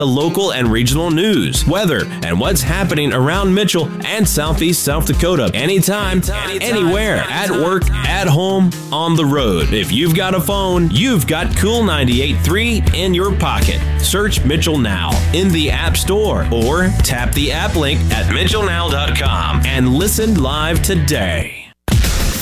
The local and regional news, weather, and what's happening around Mitchell and Southeast South Dakota. Anytime, anywhere, at work, at home, on the road. If you've got a phone, you've got Cool 98.3 in your pocket. Search Mitchell Now in the App Store or tap the app link at mitchellnow.com and listen live today.